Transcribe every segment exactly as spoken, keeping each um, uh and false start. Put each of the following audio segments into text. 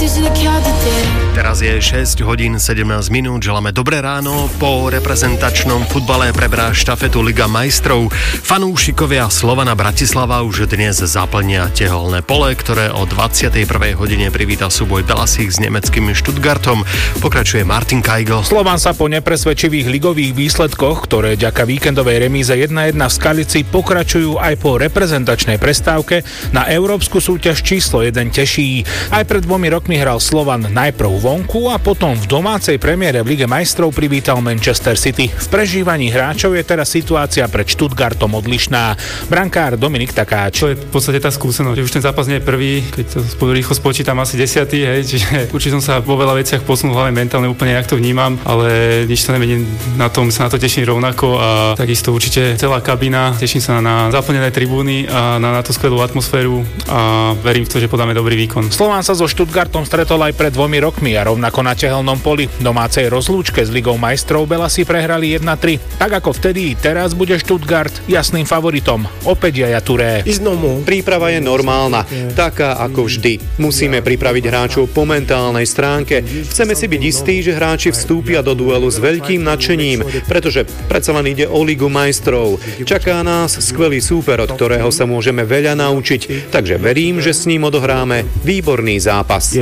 Teraz je šesť hodín sedemnásť minút, želáme dobré ráno. Po reprezentačnom futbale preberá štafetu Liga majstrov. Fanúšikovia Slovana Bratislava už dnes zaplnia teholné pole, ktoré o dvadsiatej prvej hodine privíta súboj Belasich s nemeckým Stuttgartom. Pokračuje Martin Kajgl. Slovan sa po nepresvedčivých ligových výsledkoch, ktoré vďaka víkendovej remíze jedna jedna v Skalici pokračujú aj po reprezentačnej prestávke, na európsku súťaž číslo jeden teší. Aj pred dvomi rokmi hral Slovan najprv vonku a potom v domácej premiére v Lige majstrov privítal Manchester City. V prežívaní hráčov je teraz situácia pred Stuttgartom odlišná. Brankár Dominik Takáč. To je v podstate tá skúsenosť, že už ten zápas nie je prvý, keď to rýchlo spočítam asi desiatý, hej, čiže určite som sa vo veľa veciach posunul hlavne mentálne úplne, jak to vnímam, ale nič to nemení na tom, sa na to teším rovnako a takisto určite celá kabína, teším sa na zaplnené tribúny a na, na tú skvelú atmosféru a verím v to, že podáme dobrý výkon. Slován sa so Stuttgartom stretol aj pred dvomi rokmi a rovnako na tehelnom poli. Domácej rozlúčke s Ligou majstrov Belasi prehrali jedna tri. Tak ako vtedy, teraz bude Stuttgart jasným favoritom. Opäť Jaja Touré. Príprava je normálna, taká ako vždy. Musíme pripraviť hráčov po mentálnej stránke. Chceme si byť istí, že hráči vstúpia do duelu s veľkým nadšením, pretože predsa len ide o Ligu majstrov. Čaká nás skvelý súper, od ktorého sa môžeme veľa naučiť, takže verím, že s ním odohráme výborný zápas.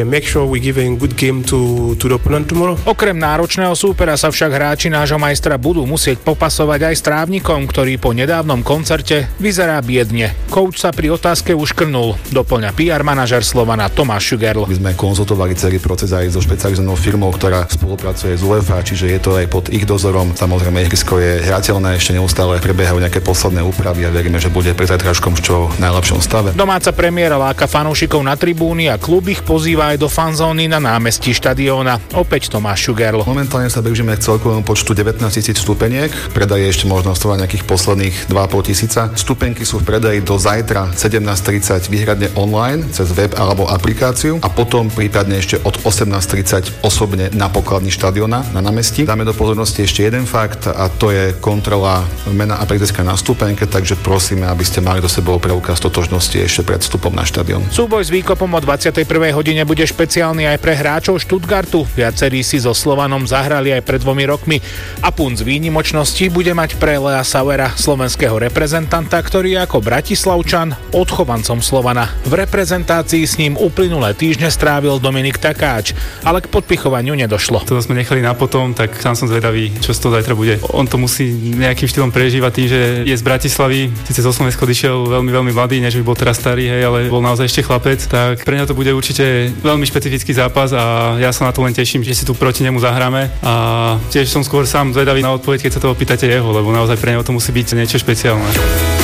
Okrem náročného súpera sa však hráči nášho majstra budú musieť popasovať aj s trávnikom, ktorý po nedávnom koncerte vyzerá biedne. Coach sa pri otázke uškrnul, doplňa pé er manažer Slovana Tomáš Šugerl. My sme konzultovali celý proces aj so špecializovanou firmou, ktorá spolupracuje s UEFA, čiže je to aj pod ich dozorom. Samozrejme, ihrisko je hrateľné, ešte neustále prebiehajú nejaké posledné úpravy a veríme, že bude pre zajtrajškom v čo najlepšom stave. Domáca premiéra láka fanúšikov na tribúny a klub ich pozýva aj do fanzóny na námestí štadióna. Opäť Tomáš Šugerl. Momentálne sa bežíme k celkovému počtu devätnásť tisíc stupeniek. Predaj je ešte možno ostávať nejakých posledných dva a pol tisíca. Stupenky sú v predaji do zajtra sedemnásť tridsať výhradne online cez web alebo aplikáciu a potom prípadne ešte od osemnásť tridsať osobne na pokladni štadióna na námestí. Dáme do pozornosti ešte jeden fakt a to je kontrola mena a priezviska na stupenke, takže prosíme, aby ste mali do sebou preukaz totožnosti ešte pred vstupom na štadión. Súboj s výkopom o dvadsiatej prvej hodine bude špeciálny aj pre hráčov Stuttgartu. Viacerí si so Slovanom zahrali aj pred dvomi rokmi a punc výnimočnosti bude mať pre Lea Sauera, slovenského reprezentanta, ktorý je ako Bratislavčan odchovancom Slovana. V reprezentácii s ním uplynulé týždne strávil Dominik Takáč, ale k podpichovaniu nedošlo. To sme nechali na potom, tak tam som zvedavý, čo z toho zajtra bude. On to musí nejakým štýlom prežívať tým, že je z Bratislavy, síce zo Slovenska odišiel veľmi veľmi mladý, než by bol teraz starý, hej, ale bol naozaj ešte chlapec, tak pre ňa to bude určite veľmi špecifický zápas a ja sa na to len teším, že si tu proti nemu zahráme a tiež som skôr sám zvedavý na odpoveď, keď sa to opýtate jeho, lebo naozaj pre neho to musí byť niečo špeciálne.